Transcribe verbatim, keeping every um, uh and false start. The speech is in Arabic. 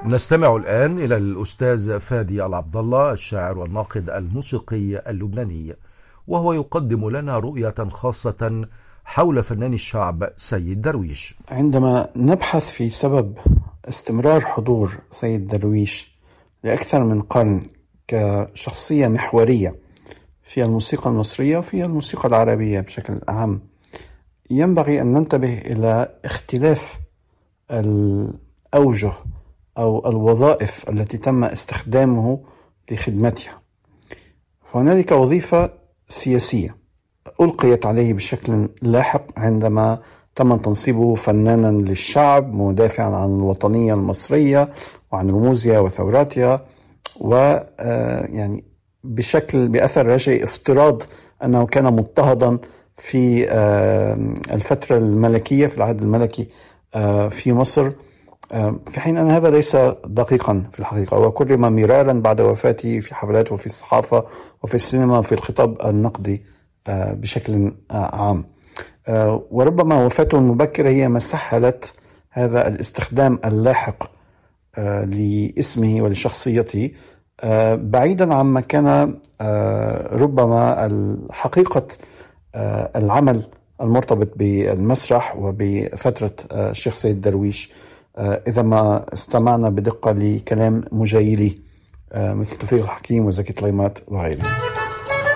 نستمع الآن إلى الأستاذ فادي العبد الله، الشاعر والناقد الموسيقي اللبناني، وهو يقدم لنا رؤية خاصة حول فنان الشعب سيد درويش. عندما نبحث في سبب استمرار حضور سيد درويش لأكثر من قرن كشخصية محورية في الموسيقى المصرية وفي الموسيقى العربية بشكل عام، ينبغي أن ننتبه إلى اختلاف الأوجه أو الوظائف التي تم استخدامه لخدمتها. هنالك وظيفة سياسية ألقيت عليه بشكل لاحق عندما تم تنصيبه فنانا للشعب مدافعا عن الوطنية المصرية وعن رموزها وثوراتها، ويعني بشكل بأثر رجعي افتراض أنه كان مضطهدا في الفترة الملكية في العهد الملكي في مصر، في حين أن هذا ليس دقيقا في الحقيقة. وكرم مرارا بعد وفاته في حفلات وفي الصحافة وفي السينما وفي الخطاب النقدي بشكل عام، وربما وفاته المبكرة هي ما سهلت هذا الاستخدام اللاحق لاسمه ولشخصيته، بعيدا عما كان ربما حقيقة العمل المرتبط بالمسرح وبفترة الشيخ سيد درويش، إذا ما استمعنا بدقة لكلام مجيلي مثل توفيق الحكيم وزكي طليمات وغيرهم.